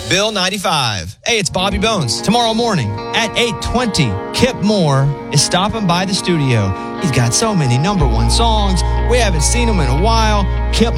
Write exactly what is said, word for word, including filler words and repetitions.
Bill ninety-five. Hey, it's Bobby Bones. Tomorrow morning at eight twenty, Kip Moore is stopping by the studio. He's got so many number one songs. We haven't seen him in a while. Kip